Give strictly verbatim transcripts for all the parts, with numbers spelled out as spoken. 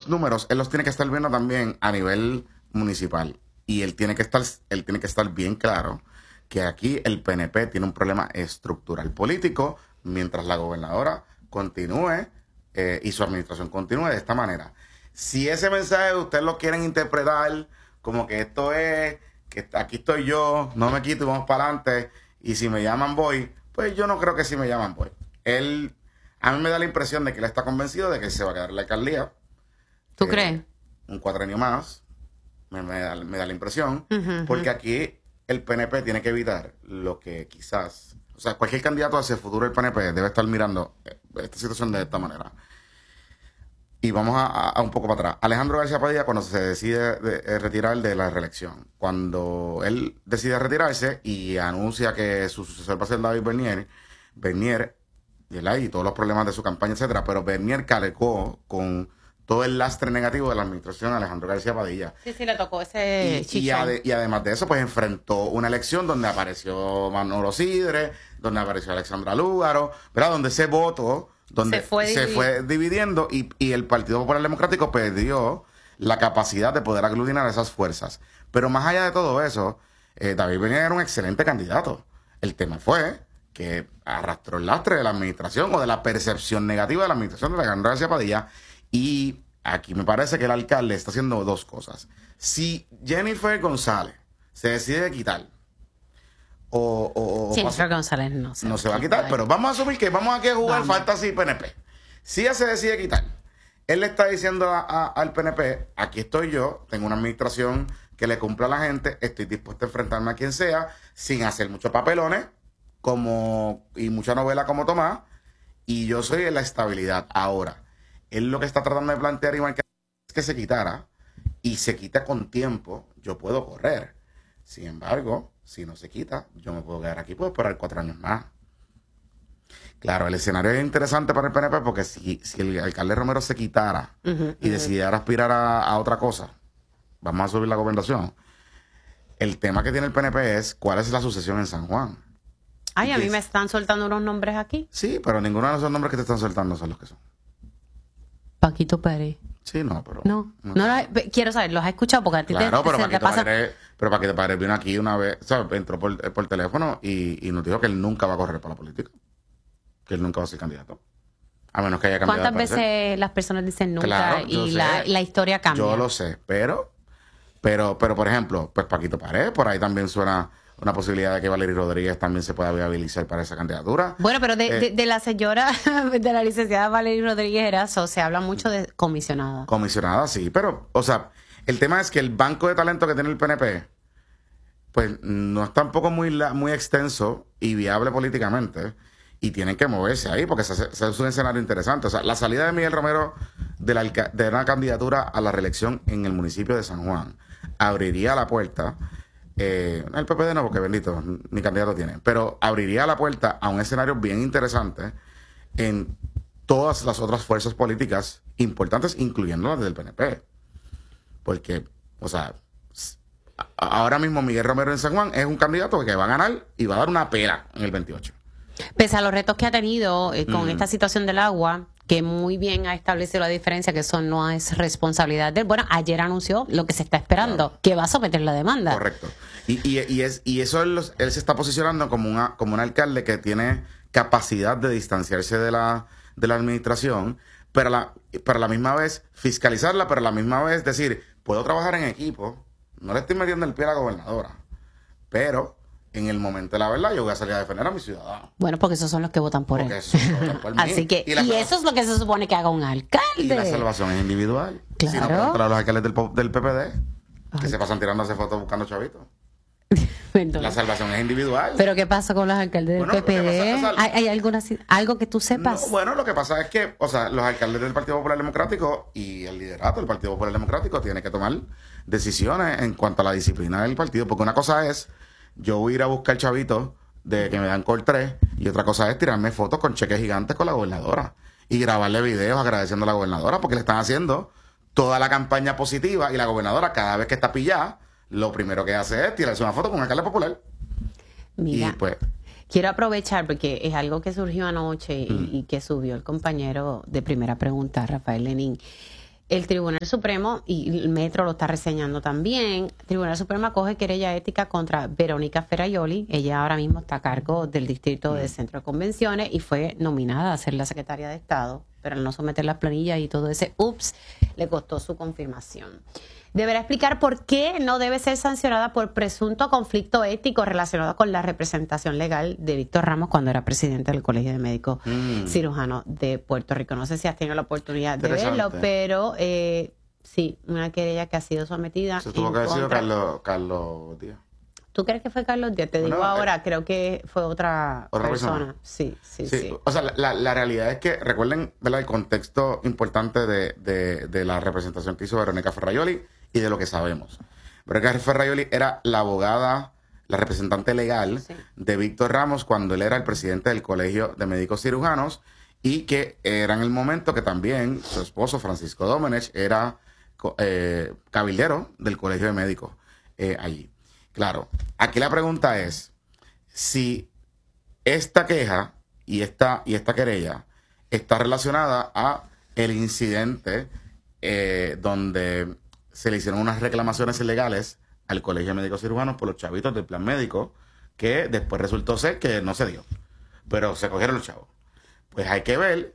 números, él los tiene que estar viendo también a nivel municipal. Y él tiene que estar, él tiene que estar bien claro que aquí el P N P tiene un problema estructural político mientras la gobernadora continúe eh, y su administración continúe de esta manera. Si ese mensaje ustedes lo quieren interpretar como que esto es, que aquí estoy yo, no me quito y vamos para adelante, y si me llaman voy, pues yo no creo que si me llaman voy. Él, a mí me da la impresión de que él está convencido de que se va a quedar en la alcaldía. ¿Tú eh, crees? Un cuatrenio más, me, me, da, me da la impresión, Uh-huh, porque uh-huh. aquí el P N P tiene que evitar lo que quizás, o sea, cualquier candidato hacia el futuro del P N P debe estar mirando esta situación de esta manera. Y vamos a, a, a un poco para atrás. Alejandro García Padilla, cuando se decide de, de retirar de la reelección, cuando él decide retirarse y anuncia que su sucesor va a ser David Bernier, Bernier, ¿verdad? Y todos los problemas de su campaña, etcétera, pero Bernier cargó con todo el lastre negativo de la administración de Alejandro García Padilla. Sí, sí, le tocó ese y, chichón. y, ade, y además de eso, pues enfrentó una elección donde apareció Manolo Sidre, donde apareció Alexandra Lúgaro, ¿verdad? Donde ese voto... donde se fue, se fue dividiendo y, y el Partido Popular Democrático perdió la capacidad de poder aglutinar esas fuerzas. Pero más allá de todo eso, eh, David Bernier era un excelente candidato. El tema fue que arrastró el lastre de la administración o de la percepción negativa de la administración de Alejandro García Padilla. Y aquí me parece que el alcalde está haciendo dos cosas. Si Jennifer González se decide quitar, O, o, o Jennifer González no se, no se va a quitar, pero vamos a asumir que vamos a que jugar vamos. Fantasy P N P. Si ella se decide quitar, él le está diciendo a, a, al P N P, aquí estoy yo, tengo una administración que le cumpla a la gente, estoy dispuesto a enfrentarme a quien sea, sin hacer muchos papelones como y mucha novela como Tomás, y yo soy en la estabilidad. Ahora, él lo que está tratando de plantear, Iván, es que se quitara, y se quita con tiempo, yo puedo correr. Sin embargo, si no se quita, yo me puedo quedar aquí, puedo esperar cuatro años más. Claro, el escenario es interesante para el P N P porque si, si el alcalde Romero se quitara uh-huh, y uh-huh. decidiera aspirar a, a otra cosa, vamos a subir la gobernación. El tema que tiene el P N P es cuál es la sucesión en San Juan. Ay, a mí me están soltando unos nombres aquí. Sí, pero ninguno de esos nombres que te están soltando son los que son. Paquito Pérez. Sí, no, pero... No, no, no la, quiero saber, ¿los has escuchado? Porque a ti claro, te, pero se Paquito te pasa... Pérez, pero Paquito Pérez vino aquí una vez, o sea, entró por, por teléfono y, y nos dijo que él nunca va a correr para la política. Que él nunca va a ser candidato. A menos que haya cambiado. ¿Cuántas veces las personas dicen nunca claro, y la, la historia cambia? Yo lo sé, pero, pero, pero por ejemplo, pues Paquito Pérez, por ahí también suena una posibilidad de que Valery Rodríguez también se pueda viabilizar para esa candidatura. Bueno, pero de, eh, de, de la señora, de la licenciada Valery Rodríguez Erazo, se habla mucho de comisionada. Comisionada, sí, pero, o sea, el tema es que el banco de talento que tiene el P N P, pues no es tampoco muy, muy extenso y viable políticamente, y tienen que moverse ahí, porque ese, ese es un escenario interesante. O sea, la salida de Miguel Romero de, la, de una candidatura a la reelección en el municipio de San Juan abriría la puerta... Eh, el P P D no, porque bendito, ni candidato tiene, pero abriría la puerta a un escenario bien interesante en todas las otras fuerzas políticas importantes, incluyendo las del P N P. Porque, o sea, ahora mismo Miguel Romero en San Juan es un candidato que va a ganar y va a dar una pela en el veintiocho. Pese a los retos que ha tenido eh, con mm. esta situación del agua, que muy bien ha establecido la diferencia, que eso no es responsabilidad de él. Bueno, ayer anunció lo que se está esperando, claro, que va a someter la demanda. Correcto. Y, y, y, es, y eso él, él se está posicionando como, una, como un alcalde que tiene capacidad de distanciarse de la, de la administración, pero a la, pero a la misma vez fiscalizarla, pero a la misma vez decir, puedo trabajar en equipo, no le estoy metiendo el pie a la gobernadora, pero... en el momento de la verdad, yo voy a salir a defender a mis ciudadanos. Bueno, porque esos son los que votan por porque él. Esos que votan por mí. Así que, y, y eso es lo que se supone que haga un alcalde. Y la salvación es individual. Claro. Si no, contra los alcaldes del, del P P D, Ay. que se pasan tirándose fotos buscando chavitos. La salvación es individual. ¿Pero qué pasa con los alcaldes del bueno, P P D? Pasa, o sea, ¿Hay, ¿Hay alguna, algo que tú sepas? No, bueno, lo que pasa es que, o sea, los alcaldes del Partido Popular Democrático y el liderato del Partido Popular Democrático tienen que tomar decisiones en cuanto a la disciplina del partido. Porque una cosa es yo voy a ir a buscar chavitos de que me dan call tres y otra cosa es tirarme fotos con cheques gigantes con la gobernadora y grabarle videos agradeciendo a la gobernadora porque le están haciendo toda la campaña positiva y la gobernadora cada vez que está pillada lo primero que hace es tirarse una foto con un alcalde popular. Mira, y pues quiero aprovechar porque es algo que surgió anoche y, mm. y que subió el compañero de Primera Pregunta, Rafael Lenín. el Tribunal Supremo, y el Metro lo está reseñando también, el Tribunal Supremo acoge querella ética contra Verónica Ferraioli. Ella ahora mismo está a cargo del Distrito de Centro de Convenciones y fue nominada a ser la secretaria de Estado, pero al no someter las planillas y todo ese ups, le costó su confirmación. Deberá explicar por qué no debe ser sancionada por presunto conflicto ético relacionado con la representación legal de Víctor Ramos cuando era presidente del Colegio de Médicos mm. Cirujanos de Puerto Rico. No sé si has tenido la oportunidad de verlo, pero eh, sí, una querella que ha sido sometida. Se tuvo que haber sido Carlos, Carlos Díaz. ¿Tú crees que fue Carlos Díaz? Te bueno, digo ahora, eh, creo que fue otra, otra persona. persona. Sí, sí, sí, sí. O sea, la, la realidad es que recuerden, ¿verdad?, el contexto importante de, de, de la representación que hizo Verónica Ferraioli y de lo que sabemos. Verónica Ferraioli era la abogada, la representante legal sí. de Víctor Ramos cuando él era el presidente del Colegio de Médicos Cirujanos y que era en el momento que también su esposo Francisco Domenech era eh, cabildero del Colegio de Médicos eh, allí. Claro, aquí la pregunta es si esta queja y esta, y esta querella está relacionada a el incidente eh, donde se le hicieron unas reclamaciones ilegales al Colegio de Médicos Cirujanos por los chavitos del plan médico, que después resultó ser que no se dio, pero se cogieron los chavos. Pues hay que ver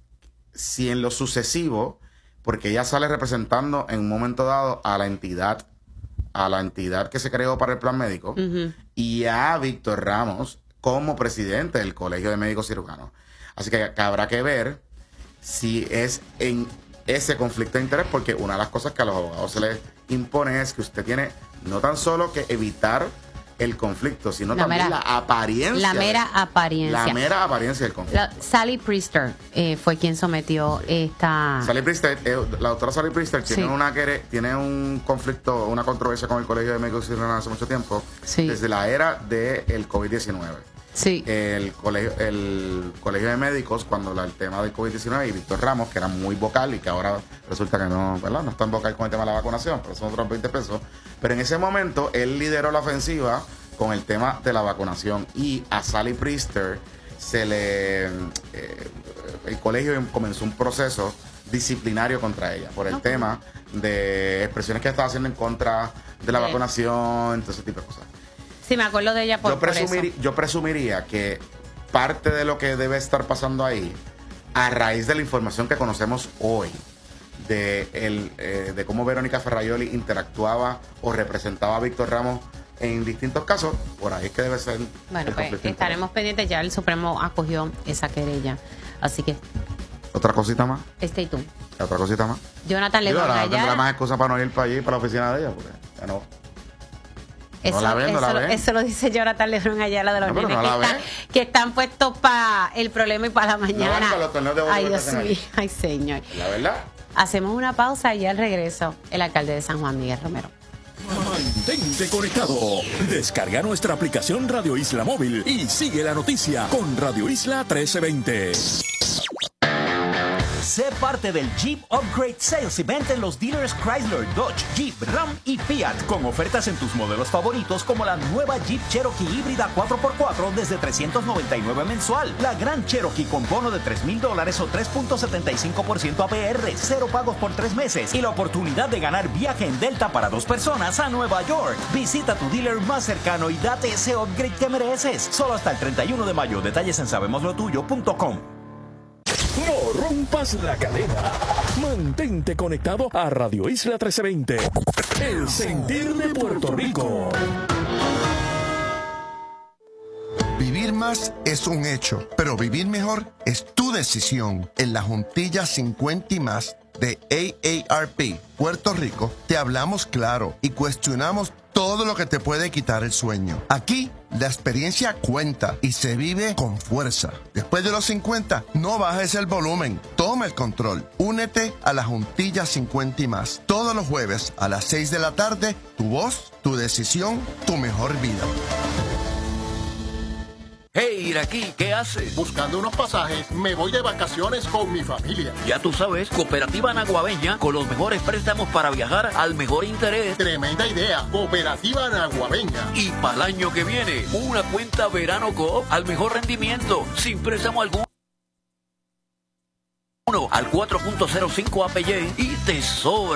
si en lo sucesivo, porque ella sale representando en un momento dado a la entidad, a la entidad que se creó para el plan médico, uh-huh. y a Víctor Ramos como presidente del Colegio de Médicos Cirujanos. Así que, que habrá que ver si es en ese conflicto de interés, porque una de las cosas que a los abogados se les impone es que usted tiene no tan solo que evitar el conflicto, sino la también mera, la apariencia. La mera apariencia. La mera apariencia del conflicto. La, Sally Priester eh, fue quien sometió esta... Sally Priester, eh, la doctora Sally Priester sí. tiene, una, tiene un conflicto, una controversia con el Colegio de Médicos Cirujanos hace mucho tiempo, sí. desde la era del COVID diecinueve. Sí. El colegio, el colegio de médicos, cuando la, el tema del COVID diecinueve y Víctor Ramos, que era muy vocal y que ahora resulta que no, ¿verdad?, no está en vocal con el tema de la vacunación, pero son otros veinte pesos. Pero en ese momento él lideró la ofensiva con el tema de la vacunación y a Sally Priester se le eh, el colegio comenzó un proceso disciplinario contra ella por el okay. tema de expresiones que estaba haciendo en contra de la sí. vacunación, todo ese tipo de cosas. Sí, me acuerdo de ella por, yo, presumir, por eso. Yo presumiría que parte de lo que debe estar pasando ahí, a raíz de la información que conocemos hoy, de, el, eh, de cómo Verónica Ferraioli interactuaba o representaba a Víctor Ramos en distintos casos, por ahí es que debe ser. Bueno, pues estaremos pendientes. Ya el Supremo acogió esa querella. Así que. ¿Otra cosita más? Stay tuned. ¿Otra cosita más? Jonathan Lebrón Ayala. Ahora tendrá más excusas para no ir para allí, para la oficina de ella, porque ya no. Eso, no la ven, no eso, la ven. eso lo dice Jonathan Lebrón Ayala de los no, nenes no que, están, que están puestos para el problema y para la mañana. No, para los de ay, Dios mío. Ay, señor. La verdad. Hacemos una pausa y al regreso, el alcalde de San Juan, Miguel Romero. Mantente conectado. Descarga nuestra aplicación Radio Isla Móvil y sigue la noticia con Radio Isla trece veinte. Sé parte del Jeep Upgrade Sales Event en los dealers Chrysler, Dodge, Jeep, Ram y Fiat, con ofertas en tus modelos favoritos como la nueva Jeep Cherokee híbrida cuatro por cuatro desde trescientos noventa y nueve mensual, la Gran Cherokee con bono de tres mil dólares o tres punto setenta y cinco por ciento A P R, cero pagos por tres meses y la oportunidad de ganar viaje en Delta para dos personas a Nueva York. Visita tu dealer más cercano y date ese upgrade que mereces. Solo hasta el treinta y uno de mayo. Detalles en sabemos lo tuyo punto com. No rompas la cadena. Mantente conectado a Radio Isla trece veinte. El sentir de Puerto Rico. Vivir más es un hecho, pero vivir mejor es tu decisión. En la Juntilla cincuenta y más de A A R P Puerto Rico, te hablamos claro y cuestionamos todo lo que te puede quitar el sueño. Aquí, la experiencia cuenta y se vive con fuerza. Después de los cincuenta, no bajes el volumen. Toma el control. Únete a la Juntilla cincuenta y más. Todos los jueves a las seis de la tarde, tu voz, tu decisión, tu mejor vida. Hey, Iraquí, ¿qué haces? Buscando unos pasajes, me voy de vacaciones con mi familia. Ya tú sabes, Cooperativa Naguabeña, con los mejores préstamos para viajar al mejor interés. Tremenda idea, Cooperativa Naguabeña. Y para el año que viene, una cuenta Verano Coop al mejor rendimiento, sin préstamo alguno. al cuatro punto cero cinco A P Y y te sobra.